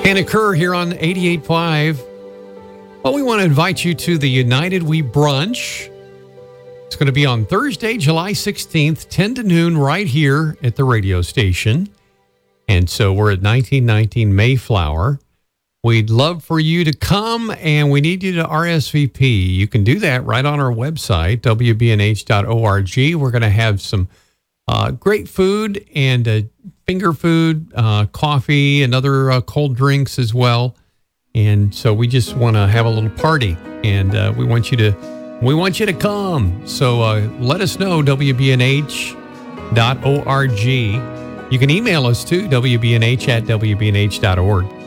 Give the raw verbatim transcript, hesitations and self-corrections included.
Hannah Kerr here on eighty-eight point five. Well, we want to invite you to the United We Brunch. It's going to be on Thursday, July sixteenth, ten to noon, right here at the radio station. And so we're at nineteen nineteen Mayflower. We'd love for you to come, and we need you to R S V P. You can do that right on our website, w b n h dot org. We're going to have some uh, great food and uh, finger food, uh, coffee, and other uh, cold drinks as well. And so we just want to have a little party, and uh, we want you to we want you to come. So uh, let us know, w b n h dot org. You can email us too, w b n h at w b n h dot org.